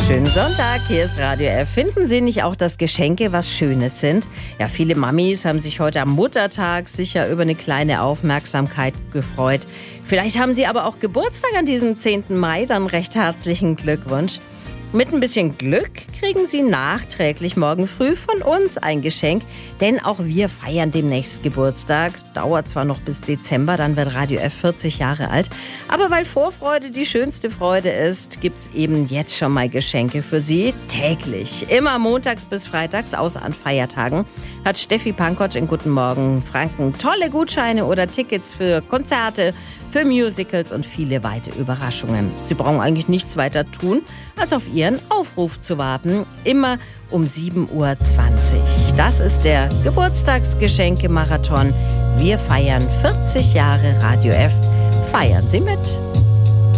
Schönen Sonntag, hier ist Radio F. Finden Sie nicht auch, dass Geschenke was Schönes sind? Ja, viele Mamis haben sich heute am Muttertag sicher über eine kleine Aufmerksamkeit gefreut. Vielleicht haben Sie aber auch Geburtstag an diesem 10. Mai, dann recht herzlichen Glückwunsch. Mit ein bisschen Glück kriegen Sie nachträglich morgen früh von uns ein Geschenk, denn auch wir feiern demnächst Geburtstag. Dauert zwar noch bis Dezember, dann wird Radio F 40 Jahre alt. Aber weil Vorfreude die schönste Freude ist, gibt's eben jetzt schon mal Geschenke für Sie täglich. Immer montags bis freitags, außer an Feiertagen, hat Steffi Pankotsch in Guten Morgen Franken tolle Gutscheine oder Tickets für Konzerte, für Musicals und viele weitere Überraschungen. Sie brauchen eigentlich nichts weiter tun, als auf Ihren Aufruf zu warten. Immer um 7.20 Uhr. Das ist der Geburtstagsgeschenke-Marathon. Wir feiern 40 Jahre Radio F. Feiern Sie mit!